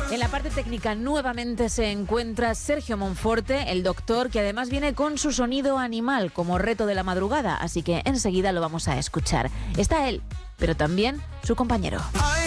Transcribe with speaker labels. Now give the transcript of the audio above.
Speaker 1: En la parte técnica nuevamente se encuentra Sergio Monforte, el doctor, que además viene con su sonido animal como reto de la madrugada, así que enseguida lo vamos a escuchar. Está él, pero también su compañero.